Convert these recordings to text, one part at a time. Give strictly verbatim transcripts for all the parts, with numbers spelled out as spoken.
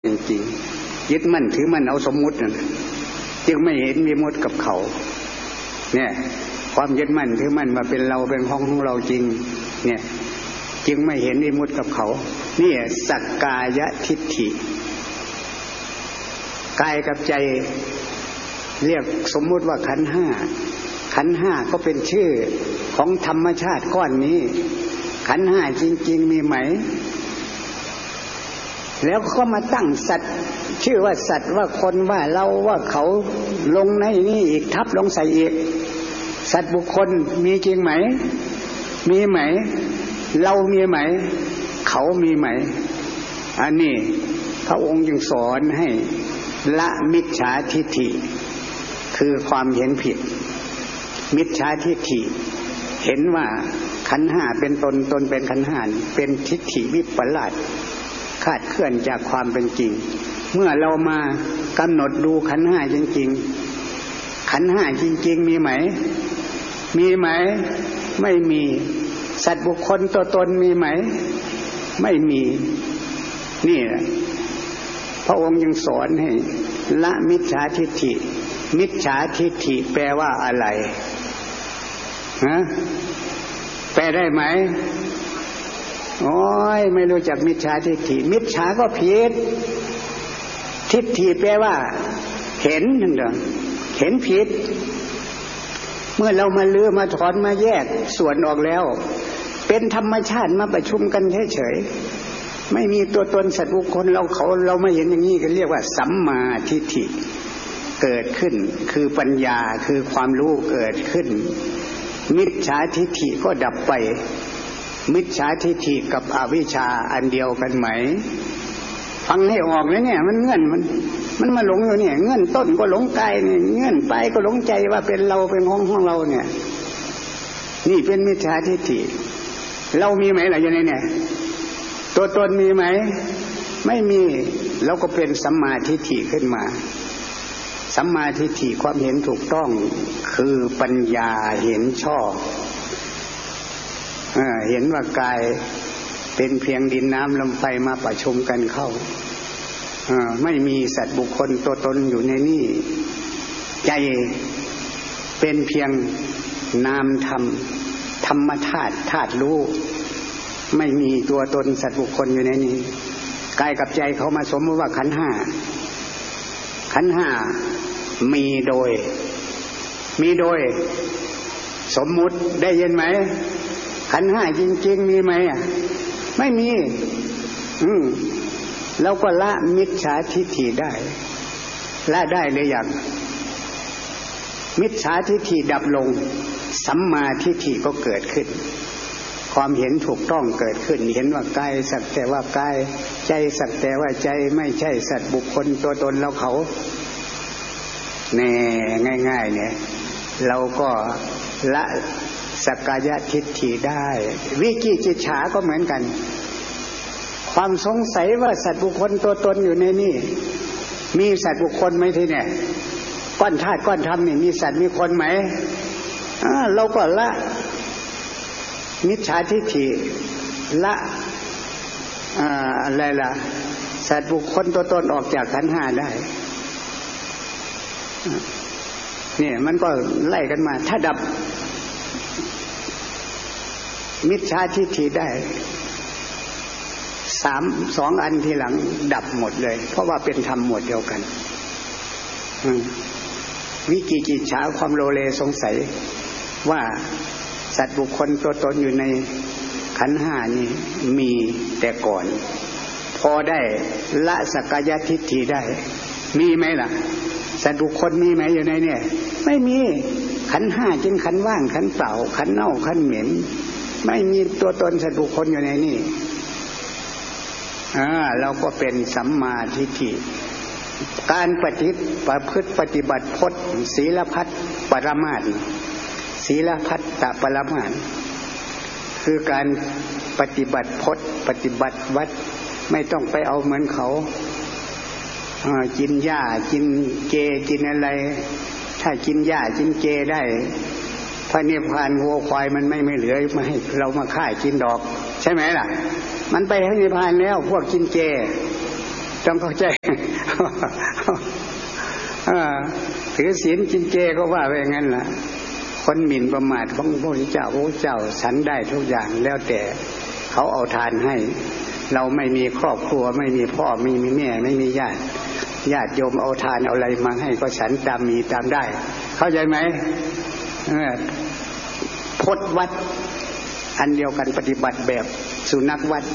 จริงๆยึดมั่นถือมั่นเอาสมมุตินั่นจึงไม่เห็นวิมุตติกับเขาเนี่ยความยึดมั่นถือมั่นว่าเป็นเราเป็นของของเราจริงเนี่ยจึงไม่เห็นวิมุตติกับเขานี่สักกายทิฏฐิกายกับใจเรียกสมมุติว่าขันธ์ห้าขันธ์ห้าก็เป็นชื่อของธรรมชาติก้อนนี้ขันธ์ห้าจริงๆมีไหมแล้วก็มาตั้งสัตว์ชื่อว่าสัตว์ว่าคนว่าเราว่าเขาลงในนี่อีกทับลงใส่อีกสัตว์บุคคลมีจริงไหมมีไหมเรามีไหมเขามีไหมอันนี้พระองค์จึงสอนให้ละมิจฉาทิฏฐิคือความเห็นผิดมิจฉาทิฏฐิเห็นว่าขันธ์ห้าเป็นตนตนเป็นขันธ์ห้าเป็นทิฏฐิวิปลาสคาดเคลื่อนจากความเป็นจริงเมื่อเรามากำหนดดูขันธ์ห้าจริงๆขันธ์ห้าจริงๆมีไหมมีไหมไม่มีสัตว์บุคคลตัวตนมีไหมไม่มีนี่แหละพระองค์ยังสอนให้ละมิจฉาทิฏฐิมิจฉาทิฏฐิแปลว่าอะไรฮะแปลได้ไหมโอ้ยไม่รู้จักมิจฉาทิฏฐิมิจฉาก็ผิดทิฏฐิแปลว่าเห็นนั่นเองเห็นผิดเมื่อเรามาลื้อมาถอนมาแยกส่วนออกแล้วเป็นธรรมชาติมาประชุมกันเฉยๆไม่มีตัวตนสัตว์บุคคลเราเขาเราไม่เห็นอย่างนี้ก็เรียกว่าสัมมาทิฏฐิเกิดขึ้นคือปัญญาคือความรู้เกิดขึ้นมิจฉาทิฏฐิก็ดับไปมิจฉาทิฏฐิกับอวิชชาอันเดียวกันไหมฟังให้ออกนะเนี่ยมันเงื่อนมันมันมาหลงอยู่เนี่ยเงื่อนต้นก็หลงกายเนี่ยเงื่อนปลายก็หลงใจว่าเป็นเราเป็นของของเราเนี่ยนี่เป็นมิจฉาทิฏฐิเรามีไหมล่ะอย่างนี้เนี่ยตัวตนมีไหมไม่มีเราก็เป็นสัมมาทิฏฐิขึ้นมาสัมมาทิฏฐิความเห็นถูกต้องคือปัญญาเห็นชอบเห็นว่ากายเป็นเพียงดินน้ำลมไฟมาประชุมกันเข้าไม่มีสัตว์บุคคลตัวตนอยู่ในนี่ใจเป็นเพียงนามธรรมธรรมธาตุธาตุรู้ไม่มีตัวตนสัตว์บุคคลอยู่ในนี้กายกับใจเขามาสมมติว่าขันธ์ห้าขันธ์ห้ามีโดยมีโดยสมมุติได้ยินไหมขันธ์ห้าจริงๆมีไหมอ่ะไม่มีอืมแล้วก็ละมิจฉาทิฏฐิได้ละได้หรือยังมิจฉาทิฏฐิดับลงสัมมาทิฏฐิก็เกิดขึ้นความเห็นถูกต้องเกิดขึ้นเห็นว่ากายสักแต่ว่ากายใจสักแต่ว่าใจไม่ใช่สัตว์บุคคลตัวตนเราเขาแน่ง่ายๆเนี่ยเราก็ละสักกายทิฏฐิได้วิจิกิจฉาก็เหมือนกันความสงสัยว่าสัตว์บุคคลตัวตนอยู่ในนี่มีสัตว์บุคคลไหมทีเนี่ยก้อนธาตุก้อนธรรมนี่มีสัตว์มีคนไหมเราก็ละมิจฉาทิฏฐิละอะไรล่ะสัตว์บุคคลตัวตนออกจากขันธ์ห้าได้เนี่ยมันก็ไล่กันมาถ้าดับมิจฉาทิฏฐิได้สามสองอันทีหลังดับหมดเลยเพราะว่าเป็นธรรมหมดเดียวกันวิจิกิจฉาความโลเลสงสัยว่าสัตว์บุคคลตัวตนอยู่ในขันธ์ห้านี่มีแต่ก่อนพอได้ละสักกายทิฏฐิได้มีไหมล่ะสัตว์บุคคลมีไหมอยู่ในเนี่ยไม่มีขันธ์ห้าจึงขันธ์ว่างขันธ์เปล่าขันธ์เน่าขันธ์เหม็นไม่มีตัวตนสัตว์บุคคลอยู่ในนี่อ่าเราก็เป็นสัมมาทิฏฐิการปฏิบัติประพฤติปฏิบัติพจน์ศีลพัฒน์ปรมาสศีลพัฒตปรมาสคือการปฏิบัติพจน์ปฏิบัติวัดไม่ต้องไปเอาเหมือนเขากินหญ้ากินเจกินอะไรถ้ากินหญ้ากินเจได้พระนิพพานวัวควายมันไม่ไม่เหลือมาให้เรามาฆ่ากินดอกใช่ไหมล่ะมันไปให้นิพพานแล้วพวกกินเจต้องเข้าใจถือศีลกินเจก็ว่าไปงั้นล่ะคนหมิ่นประมาทของพระพุทธเจ้าพระพุทธเจ้าฉันได้ทุกอย่างแล้วแต่เขาเอาทานให้เราไม่มีครอบครัวไม่มีพ่อไม่มีแม่ไม่มีญาติญาติโยมเอาทานเอาอะไรมาให้ก็ฉันตามมีตามได้เข้าใจไหมพจน์วัดอันเดียวกันปฏิบัติแบบสุนัขวัด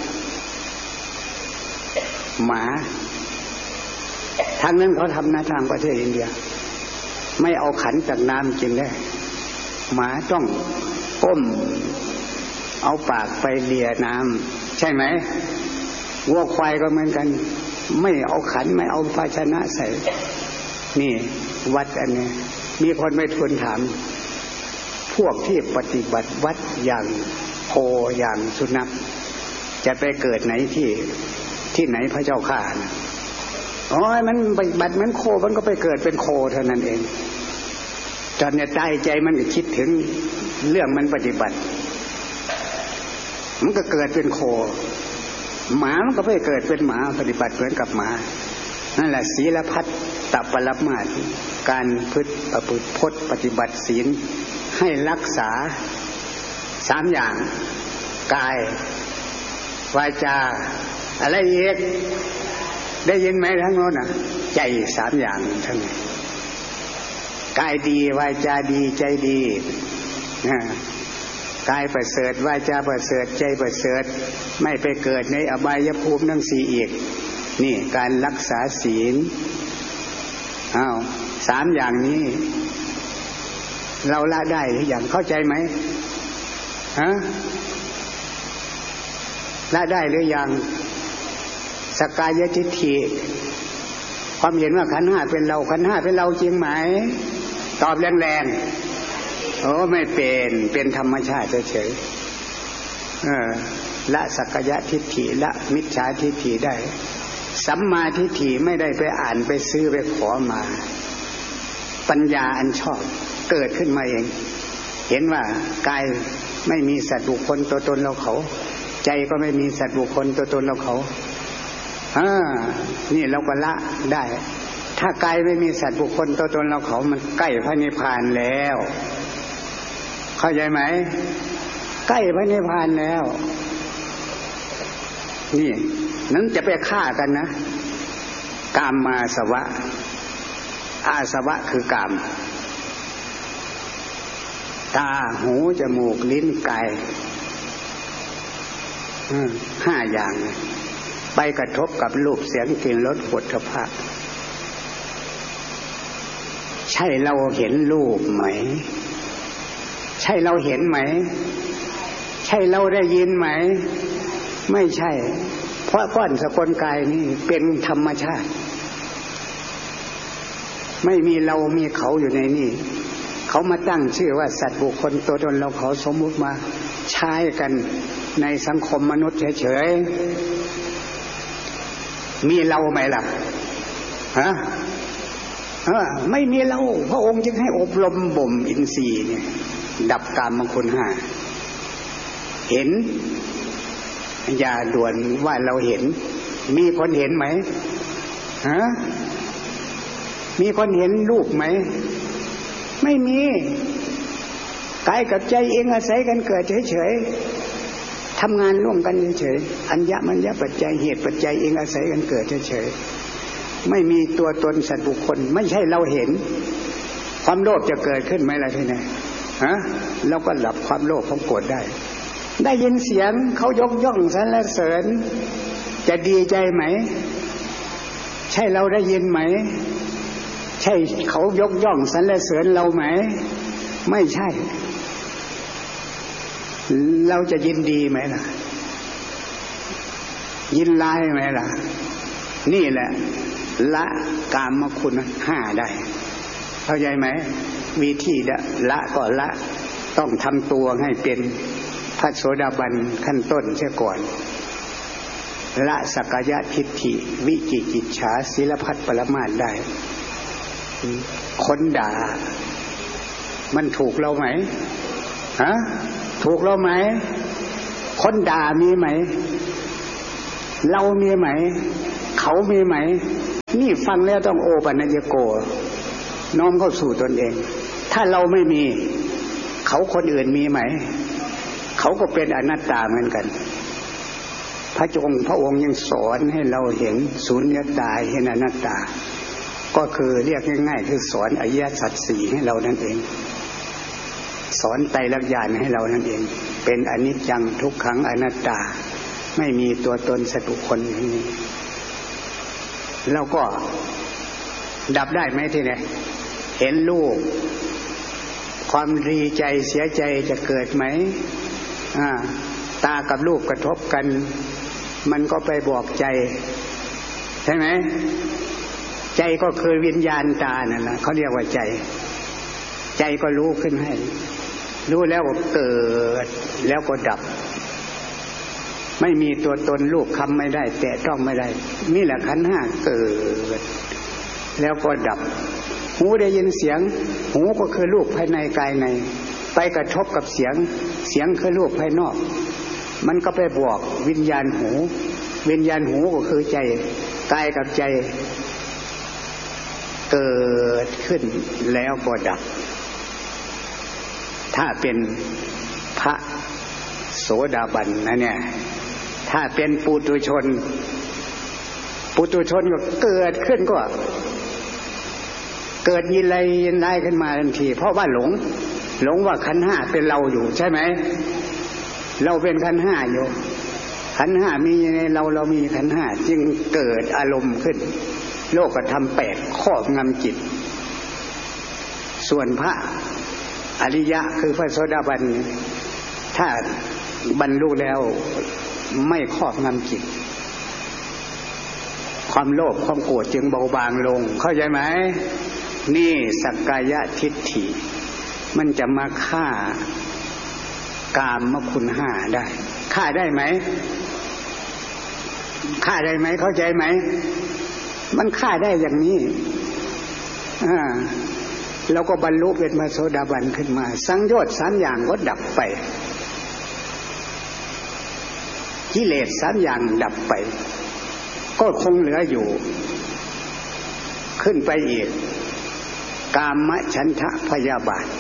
หมาทางนั้นเขาทำนะทางประเทศอินเดียไม่เอาขันจากน้ำกินได้หมาต้องก้มเอาปากไปเลียน้ำใช่ไหมวัวควายก็เหมือนกันไม่เอาขันไม่เอาภาชนะใส่นี่วัดอันนี้มีคนไปทูลถามพวกที่ปฏิบัติวัดอย่างโคอย่างสุนัขจะไปเกิดไหนที่ที่ไหนพระเจ้าข้านะอ๋อมันปฏิบัติเหมือนโคมันก็ไปเกิดเป็นโคเท่านั้นเองตอนนี้ใต้ใจมันก็คิดถึงเรื่องมันปฏิบัติมันก็เกิดเป็นโคหมามันก็ไปเกิดเป็นหมาปฏิบัติเหมือนกับหมานั่นแหละศีลพัฒตปรมาสการพึ่งประพฤติพจน์ปฏิบัติศีลให้รักษาสามอย่างกายวาจาอะไรอีกได้ยินไหมทั้งโน้นอ่ะใจสามอย่างทั้งนั้นกายดีวาจาดีใจดีกายประเสริฐวาจาประเสริฐใจประเสริฐไม่ไปเกิดในอบายภูมิทั้งสี่อีกนี่การรักษาศีลอ้าวสามอย่างนี้เราละได้หรือยังเข้าใจไหมฮะละได้หรือยังสกายทิฏฐิความเห็นว่าขันธ์ห้าเป็นเราขันธ์ห้าเป็นเราจริงไหมตอบแรงๆโอ้ไม่เป็นเป็นธรรมชาติเฉยๆเออละสักยะทิฏฐิละมิจฉาทิฏฐิได้สัมมาทิฏฐิไม่ได้ไปอ่านไปซื้อไปขอมาปัญญาอันชอบเกิดขึ้นมาเองเห็นว่ากายไม่มีสัตว์บุคคลตัวตนเราเขาใจก็ไม่มีสัตว์บุคคลตัวตนเราเขาอ่านี่เราก็ละได้ถ้ากายไม่มีสัตว์บุคคลตัวตนเราเขามันใกล้พระนิพพานแล้วเข้าใจไหมใกล้พระนิพพานแล้วนี่นั้นจะไปฆ่ากันนะกามมาสวะอาสวะคือกามตาหูจมูกลิ้นกายห้าอย่างไปกระทบกับรูปเสียงกลิ่นรสโผฏฐัพพะใช่เราเห็นรูปไหมใช่เราเห็นไหมใช่เราได้ยินไหมไม่ใช่เพราะก้อนสกลกายนี่เป็นธรรมชาติไม่มีเรามีเขาอยู่ในนี่เขามาตั้งชื่อว่าสัตว์บุคคลตัวตนเราเขาสมมุติมาใช้กันในสังคมมนุษย์เฉยๆมีเราไหมล่ะฮะเออไม่มีเราพระองค์จึงให้อบรมบ่มอินทรีย์เนี่ยดับกามคุณห้าเห็นอย่าด่วนว่าเราเห็นมีคนเห็นไหมฮะมีคนเห็นรูปไหมไม่มีกายกับใจเองอาศัยกันเกิดเฉยๆทำงานร่วมกันเฉยๆอัญญมัญญปัจจัยเหตุปัจจัยเองอาศัยกันเกิดเฉยๆไม่มีตัวตนสัตว์บุคคลไม่ใช่เราเห็นความโลภจะเกิดขึ้นไหมล่ะทีนี้ฮะเราก็หลับความโลภความโกรธได้ได้ยินเสียงเขายกย่องสรรเสริญจะดีใจไหมใช่เราได้ยินไหมใช่เขายกย่องสรรเสริญเราไหมไม่ใช่เราจะยินดีไหมล่ะยินร้ายไหมล่ะนี่แหละละกามคุณห้าได้เข้าใจไหมวิธีละก็ละต้องทำตัวให้เป็นพระโสดาบันขั้นต้นเสียก่อนละสักยะทิฏฐิวิจิกิจฉาศีลพัฒปรมาสได้คนด่ามันถูกเราไหมฮะถูกเราไหมคนด่ามีไหมเรามีไหมเขามีไหมนี่ฟังแล้วต้องโอปัญญโกน้อมเข้าสู่ตนเองถ้าเราไม่มีเขาคนอื่นมีไหมเขาก็เป็นอนัตตาเหมือนกันพระองค์พระองค์ยังสอนให้เราเห็นสุญญตาเห็นอนัตตาก็คือเรียกง่ายๆคือสอนอริยสัจสี่ให้เรานั่นเองสอนไตรลักษณ์ญาณให้เรานั่นเองเป็นอนิจจังทุกขังอนัตตาไม่มีตัวตนสัตว์บุคคลอย่างนี้เราก็ดับได้ไหมทีนี้เห็นรูปความดีใจเสียใจจะเกิดไหมอ่าตากับรูปกระทบกันมันก็ไปบอกใจใช่ไหมใจก็คือวิญญาณตานั่นแหละเขาเรียกว่าใจใจก็รู้ขึ้นให้รู้แล้วก็เกิดแล้วก็ดับไม่มีตัวตนรูปคำไม่ได้แตะต้องไม่ได้นี่แหละขันธ์ห้าเกิดแล้วก็ดับหูได้ยินเสียงหูก็คือรูปภายในกายในไปกระทบกับเสียงเสียงคือรูปภายนอกมันก็ไปบอกวิญญาณหูวิญญาณหูก็คือใจกายกับใจเกิดขึ้นแล้วก็ดับถ้าเป็นพระโสดาบันนะเนี่ยถ้าเป็นปุถุชนปุถุชนก็เกิดขึ้นก็เกิดยินไรยินได้ขึ้นมาทันทีเพราะว่าหลงหลงว่าขันธ์ห้าเป็นเราอยู่ใช่ไหมเราเป็นขันธ์ห้าอยู่ขันธ์ห้ามีในเราเรามีขันธ์ห้าจึงเกิดอารมณ์ขึ้นโลกธรรมแปดครอบงำจิตส่วนพระอริยะคือพระโสดาบันถ้าบรรลุแล้วไม่ครอบงำจิตความโลภความโกรธจึงเบาบางลงเข้าใจไหมนี่สักกายทิฏฐิมันจะมาฆ่ากามคุณห้าได้ฆ่าได้ไหมฆ่าได้ไหมเข้าใจไหมมันฆ่าได้อย่างนี้อ่าแล้วก็บรรลุเป็นพระโสดาบันขึ้นมาสังโยชน์สามอย่างก็ดับไปกิเลสสามอย่างดับไปก็คงเหลืออยู่ขึ้นไปอีกกามฉันทะพยาบาท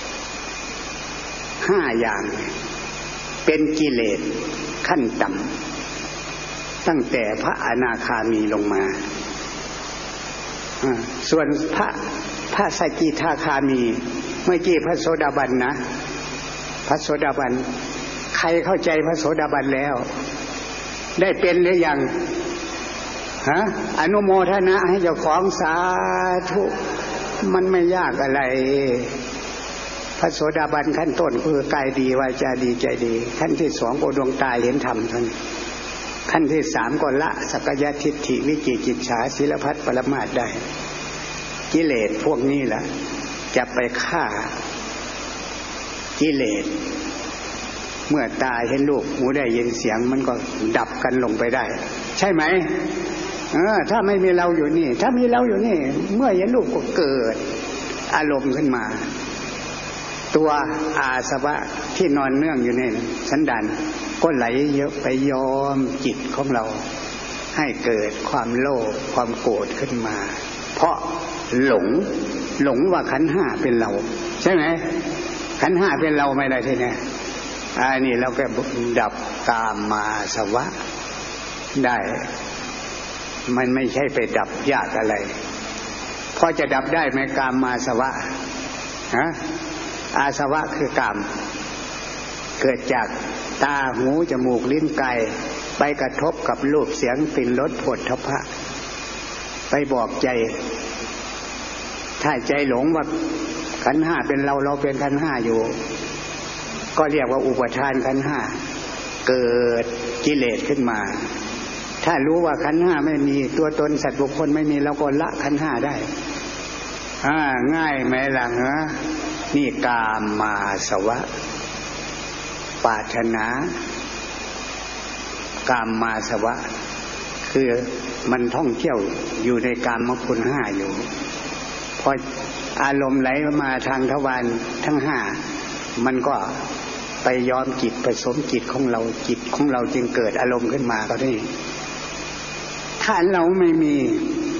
ห้าอย่างเป็นกิเลสขั้นต่ำตั้งแต่พระอนาคามีลงมาส่วนพระพระสกิทาคามีเมื่อกี้พระโสดาบันนะพระโสดาบันใครเข้าใจพระโสดาบันแล้วได้เป็นหรือยังฮะอนุโมทนาให้เจ้าของสาธุมันไม่ยากอะไรพระโสดาบันขั้นต้นคือกายดีวาจาดีใจดีขั้นที่สองก็ดวงตาเห็นธรรมท่านขั้นที่สามก็ละสักกายทิฏฐิวิจิกิจฉาศีลพัฒน์ปรมาสได้กิเลสพวกนี้แหละจะไปฆ่ากิเลสเมื่อตาเห็นรูปหูได้ยินเสียงมันก็ดับกันลงไปได้ใช่ไหมเออถ้าไม่มีเราอยู่นี่ถ้ามีเราอยู่นี่เมื่อเห็นรูปก็เกิดอารมณ์ขึ้นมาตัวอาสวะที่นอนเนื่องอยู่ในสันดานก็ไหลเยอะไปยอมจิตของเราให้เกิดความโลภความโกรธขึ้นมาเพราะหลงหลงว่าขันธ์ห้าเป็นเราใช่ไหมขันธ์ห้าเป็นเราไม่ได้ทีนี้อันนี้เราก็ดับกามมาสวะได้มันไม่ใช่ไปดับยากอะไรพอจะดับได้ไหมกามมาสวะฮะอาสวะคือกามเกิดจากตาหูจมูกลิ้นกายไปกระทบกับรูปเสียงกลิ่นรสโผฏฐัพพะไปบอกใจถ้าใจหลงว่าขันธ์ห้าเป็นเราเราเป็นขันธ์ห้าอยู่ก็เรียกว่าอุปทานขันธ์ห้าเกิดกิเลสขึ้นมาถ้ารู้ว่าขันธ์ห้าไม่มีตัวตนสัตว์บุคคลไม่มีเราก็ละขันธ์ห้าได้อ่าง่ายไหมล่ะฮะนี่กามมาสวะปรารถนากามมาสวะคือมันท่องเที่ยวอยู่ในกามคุณห้าอยู่พออารมณ์ไหลมาทางทวารทั้งห้ามันก็ไปย้อมจิตผสมจิตของเราจิตของเราจึงเกิดอารมณ์ขึ้นมาก็ได้ถ้าเราไม่มี